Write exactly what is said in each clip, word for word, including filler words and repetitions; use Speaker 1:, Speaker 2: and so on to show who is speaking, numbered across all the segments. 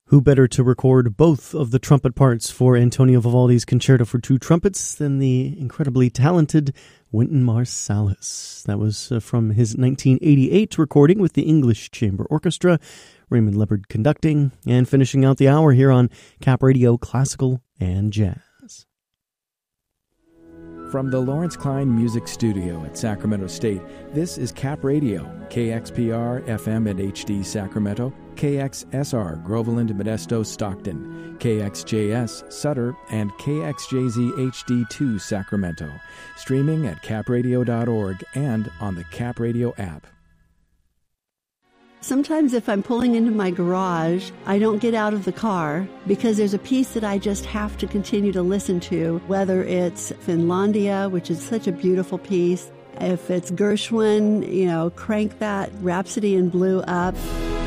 Speaker 1: Who better to record both of the trumpet parts for Antonio Vivaldi's Concerto for Two Trumpets than the incredibly talented Wynton Marsalis? That was uh, from his nineteen eighty-eight recording with the English Chamber Orchestra, Raymond Leopard conducting, and finishing out the hour here on Cap Radio Classical and Jazz.
Speaker 2: From the Lawrence Klein Music Studio at Sacramento State, this is Cap Radio, K X P R F M and H D Sacramento, K X S R Groveland, Modesto, Stockton, K X J S Sutter, and K X J Z H D two Sacramento. Streaming at cap radio dot org and on the Cap Radio app.
Speaker 3: Sometimes if I'm pulling into my garage, I don't get out of the car because there's a piece that I just have to continue to listen to, whether it's Finlandia, which is such a beautiful piece, if it's Gershwin, you know, crank that Rhapsody in Blue up.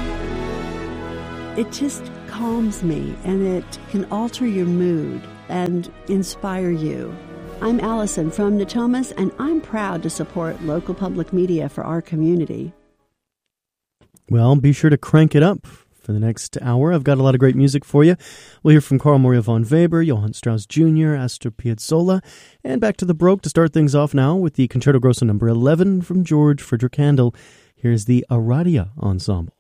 Speaker 3: It just calms me, and it can alter your mood and inspire you. I'm Allison from Natomas, and I'm proud to support local public media for our community.
Speaker 1: Well, be sure to crank it up for the next hour. I've got a lot of great music for you. We'll hear from Carl Maria von Weber, Johann Strauss Junior, Astor Piazzolla, and back to the Baroque to start things off now with the Concerto Grosso number eleven from George Frederick Handel. Here's the Aradia Ensemble.